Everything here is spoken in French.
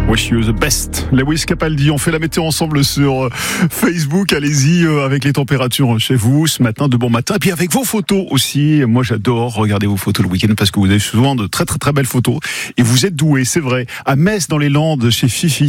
Wish you the best. Lewis Capaldi, on fait la météo ensemble sur Facebook. Allez-y avec les températures chez vous ce matin, de bon matin. Et puis avec vos photos aussi. Moi, j'adore regarder vos photos le week-end parce que vous avez souvent de très très très belles photos. Et vous êtes doués, c'est vrai. À Metz, dans les Landes, chez Fifi.